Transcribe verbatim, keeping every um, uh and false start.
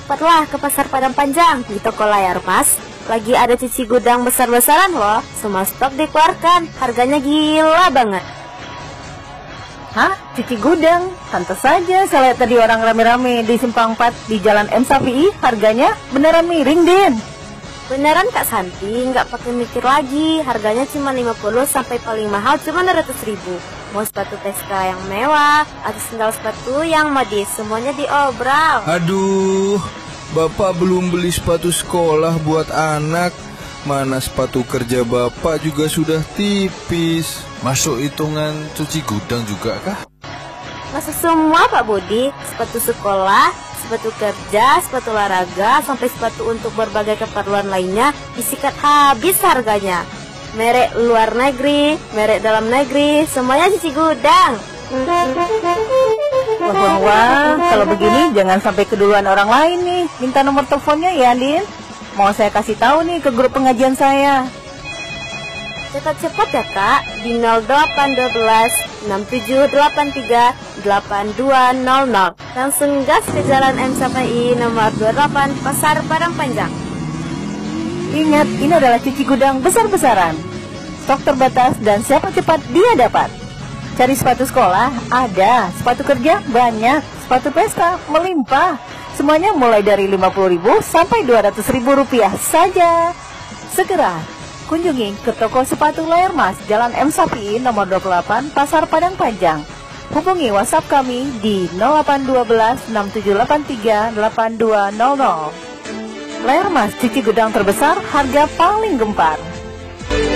cepatlah ke Pasar Padang Panjang di toko layar mas. Lagi ada cuci gudang besar-besaran loh. Semua stok dikeluarkan, harganya gila banget. Hah? Cuci gudang? Pantas saja saya lihat tadi orang rame-rame di Simpang empat di Jalan M Safi'i. Harganya beneran miring, Din. Beneran Kak Santi, nggak pakai mikir lagi. Harganya cuma lima puluh sampai paling mahal cuma dua ratus ribu. Mau sepatu Teska yang mewah atau sendal sepatu yang modis, semuanya diobral. Aduh, Bapak belum beli sepatu sekolah buat anak. Mana sepatu kerja Bapak juga sudah tipis. Masuk hitungan cuci gudang juga kah? Masuk semua Pak Budi, sepatu sekolah, sepatu kerja, sepatu olahraga, sampai sepatu untuk berbagai keperluan lainnya disikat habis harganya. Merek luar negeri, merek dalam negeri, semuanya cuci gudang. Wah, wah, wah, kalau begini jangan sampai keduluan orang lain nih. Minta nomor teleponnya ya, Din. Mau saya kasih tahu nih ke grup pengajian saya. Cepat-cepat ya Kak, di nol delapan satu dua enam tujuh delapan tiga delapan dua nol nol. Langsung gas ke Jalan M Safi'i nomor dua puluh delapan Pasar Padang Panjang. Ingat, ini adalah cuci gudang besar-besaran. Stok terbatas dan siapa cepat dia dapat. Cari sepatu sekolah? Ada. Sepatu kerja? Banyak. Sepatu pesta? Melimpah. Semuanya mulai dari lima puluh ribu sampai dua ratus ribu rupiah saja. Segera kunjungi ke toko sepatu layar mas Jalan M Safi'i nomor dua puluh delapan Pasar Padang Panjang. Hubungi WhatsApp kami di nol delapan satu dua enam tujuh delapan tiga delapan dua nol nol. Layar Mas, cuci gudang terbesar, harga paling gempar.